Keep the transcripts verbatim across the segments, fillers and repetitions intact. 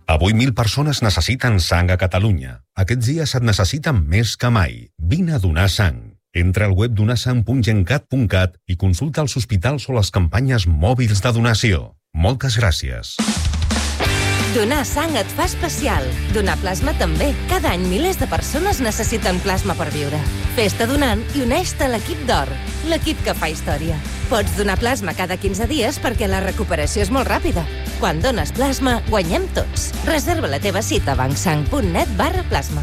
Avui mil persones necessiten sang a Catalunya. Aquests dies et necessiten més que mai. Vine a donar sang. Entra al web donar sang punt gencat punt cat i consulta els hospitals o les campanyes mòbils de donació. Moltes gràcies. Donar sang et fa especial. Donar plasma també. Cada any milers de persones necessiten plasma per viure. Fes-te donant i uneix-te a l'equip d'Or, l'equip que fa història. Pots donar plasma cada quinze dies perquè la recuperació és molt ràpida. Quan dones plasma, guanyem tots. Reserva la teva cita a bancsang punt net barra plasma.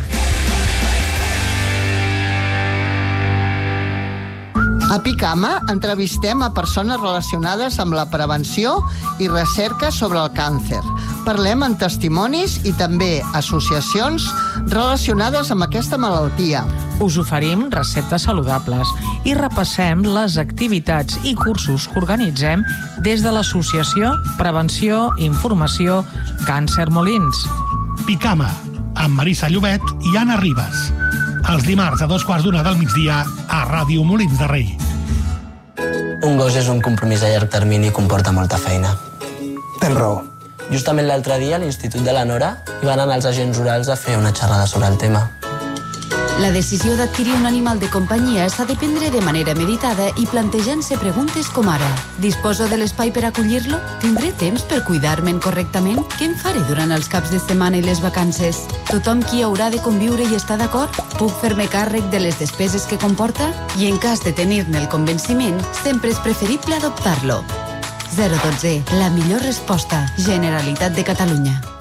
A Picama entrevistem a persones relacionades amb la prevenció i recerca sobre el càncer. Parlem amb testimonis i també associacions relacionades amb aquesta malaltia. Us oferim receptes saludables i repassem les activitats i cursos que organitzem des de l'associació Prevenció i Informació Càncer Molins. Picama, amb Marisa Llobet i Anna Ribas. Els dimarts a dos quarts d'una del migdia a Ràdio Molins de Rei. Un gos és un compromís a llarg termini i comporta molta feina. Tens raó. Justament l'altre dia a l'Institut de la Nora hi van anar els agents rurals a fer una xerrada sobre el tema. La decisió d'adquirir un animal de companyia s'ha de prendre de manera meditada i plantejant-se preguntes com ara: disposo de l'espai per acollir-lo? Tindré temps per cuidar-me'n correctament? Què em faré durant els caps de setmana i les vacances? Tothom qui haurà de conviure i està d'acord? Puc fer-me càrrec de les despeses que comporta? I en cas de tenir-ne el convenciment, sempre és preferible adoptar-lo. zero dotze, la millor resposta. Generalitat de Catalunya.